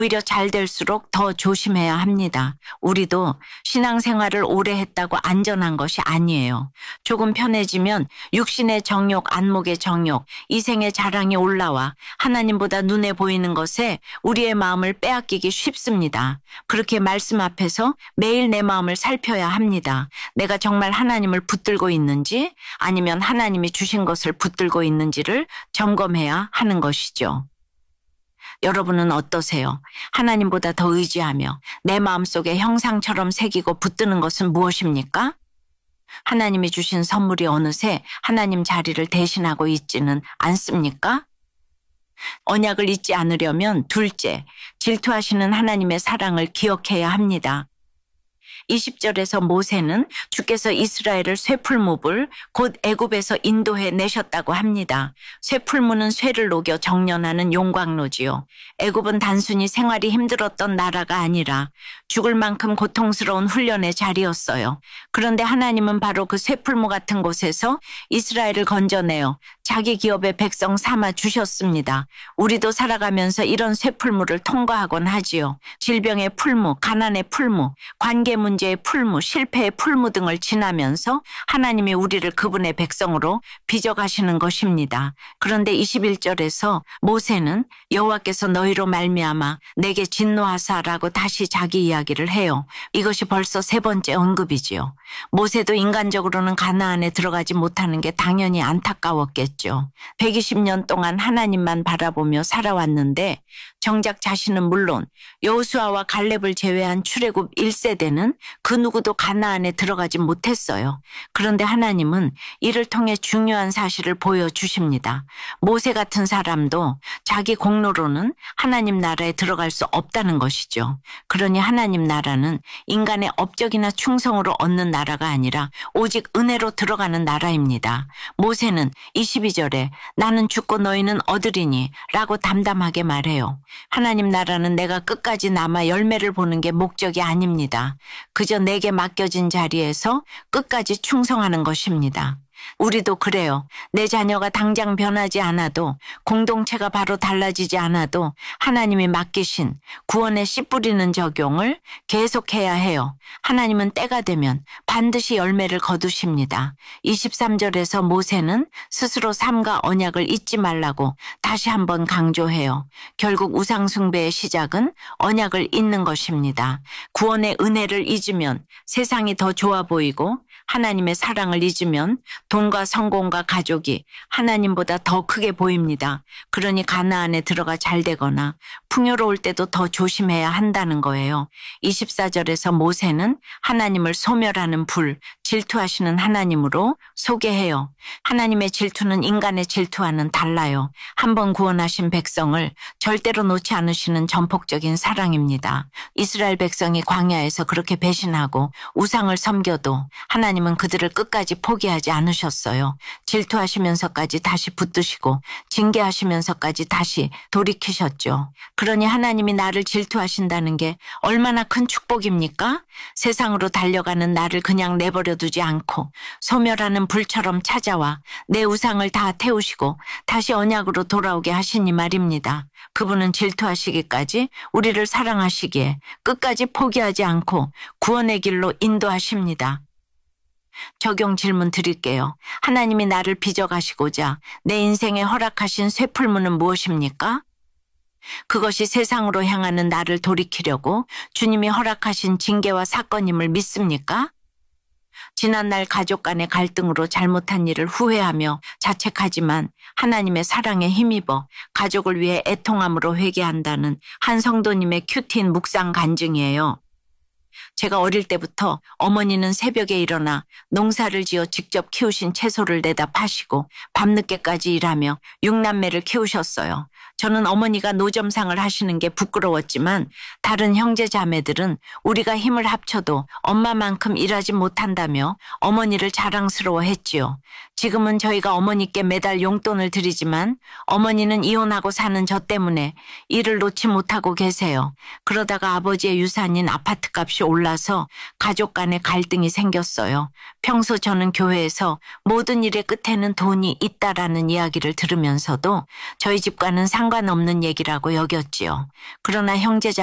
오히려 잘 될수록 더 조심해야 합니다. 우리도 신앙생활을 오래 했다고 안전한 것이 아니에요. 조금 편해지면 육신의 정욕, 안목의 정욕, 이생의 자랑이 올라와 하나님보다 눈에 보이는 것에 우리의 마음을 빼앗기기 쉽습니다. 그렇게 말씀 앞에서 매일 내 마음을 살펴야 합니다. 내가 정말 하나님을 붙들고 있는지 아니면 하나님이 주신 것을 붙들고 있는지를 점검해야 하는 것이죠. 여러분은 어떠세요? 하나님보다 더 의지하며 내 마음속에 형상처럼 새기고 붙드는 것은 무엇입니까? 하나님이 주신 선물이 어느새 하나님 자리를 대신하고 있지는 않습니까? 언약을 잊지 않으려면 둘째, 질투하시는 하나님의 사랑을 기억해야 합니다. 20절에서 모세는 주께서 이스라엘을 쇠풀무불 곧 애굽에서 인도해 내셨다고 합니다. 쇠풀무는 쇠를 녹여 정련하는 용광로지요. 애굽은 단순히 생활이 힘들었던 나라가 아니라 죽을 만큼 고통스러운 훈련의 자리였어요. 그런데 하나님은 바로 그 쇠풀무 같은 곳에서 이스라엘을 건져내어 자기 기업의 백성 삼아 주셨습니다. 우리도 살아가면서 이런 쇠풀무를 통과하곤 하지요. 질병의 풀무, 가난의 풀무, 관계 문제의 풀무, 실패의 풀무 등을 지나면서 하나님이 우리를 그분의 백성으로 빚어가시는 것입니다. 그런데 21절에서 모세는 여호와께서 너희로 말미암아 내게 진노하사라고 다시 자기 이야기를 해요. 이것이 벌써 세 번째 언급이지요. 모세도 인간적으로는 가나안에 들어가지 못하는 게 당연히 안타까웠겠죠. 120년 동안 하나님만 바라보며 살아왔는데 정작 자신은 물론 여호수아와 갈렙을 제외한 출애굽 1세대는 그 누구도 가나안에 들어가지 못했어요. 그런데 하나님은 이를 통해 중요한 사실을 보여주십니다. 모세 같은 사람도 자기 공로로는 하나님 나라에 들어갈 수 없다는 것이죠. 그러니 하나님 나라는 인간의 업적이나 충성으로 얻는 나라가 아니라 오직 은혜로 들어가는 나라입니다. 모세는 22절에 나는 죽고 너희는 얻으리니 라고 담담하게 말해요. 하나님 나라는 내가 끝까지 남아 열매를 보는 게 목적이 아닙니다. 그저 내게 맡겨진 자리에서 끝까지 충성하는 것입니다. 우리도 그래요. 내 자녀가 당장 변하지 않아도 공동체가 바로 달라지지 않아도 하나님이 맡기신 구원의 씨 뿌리는 적용을 계속해야 해요. 하나님은 때가 되면 반드시 열매를 거두십니다. 23절에서 모세는 스스로 삶과 언약을 잊지 말라고 다시 한번 강조해요. 결국 우상 숭배의 시작은 언약을 잊는 것입니다. 구원의 은혜를 잊으면 세상이 더 좋아 보이고 하나님의 사랑을 잊으면 돈과 성공과 가족이 하나님보다 더 크게 보입니다. 그러니 가나안에 들어가 잘 되거나 풍요로울 때도 더 조심해야 한다는 거예요. 24절에서 모세는 하나님을 소멸하는 불, 질투하시는 하나님으로 소개해요. 하나님의 질투는 인간의 질투와는 달라요. 한번 구원하신 백성을 절대로 놓지 않으시는 전폭적인 사랑입니다. 이스라엘 백성이 광야에서 그렇게 배신하고 우상을 섬겨도 하나님은 그들을 끝까지 포기하지 않으셨어요. 질투하시면서까지 다시 붙드시고 징계하시면서까지 다시 돌이키셨죠. 그러니 하나님이 나를 질투하신다는 게 얼마나 큰 축복입니까? 세상으로 달려가는 나를 그냥 내버려 두지 않고 소멸하는 불처럼 찾아와 내 우상을 다 태우시고 다시 언약으로 돌아오게 하시니 말입니다. 그분은 질투하시기까지 우리를 사랑하시기에 끝까지 포기하지 않고 구원의 길로 인도하십니다. 적용 질문 드릴게요. 하나님이 나를 빚어가시고자 내 인생에 허락하신 쇠풀무는 무엇입니까? 그것이 세상으로 향하는 나를 돌이키려고 주님이 허락하신 징계와 사건임을 믿습니까? 지난날 가족 간의 갈등으로 잘못한 일을 후회하며 자책하지만 하나님의 사랑에 힘입어 가족을 위해 애통함으로 회개한다는 한 성도님의 큐티인 묵상 간증이에요. 제가 어릴 때부터 어머니는 새벽에 일어나 농사를 지어 직접 키우신 채소를 내다 파시고 밤늦게까지 일하며 6남매를 키우셨어요. 저는 어머니가 노점상을 하시는 게 부끄러웠지만 다른 형제 자매들은 우리가 힘을 합쳐도 엄마만큼 일하지 못한다며 어머니를 자랑스러워했지요. 지금은 저희가 어머니께 매달 용돈을 드리지만 어머니는 이혼하고 사는 저 때문에 일을 놓지 못하고 계세요. 그러다가 아버지의 유산인 아파트값이 올라서 가족 간의 갈등이 생겼어요. 평소 저는 교회에서 모든 일의 끝에는 돈이 있다라는 이야기를 들으면서도 저희 집과는 상관없이 상관없는 얘기라고 여겼지요. 그러나 형제자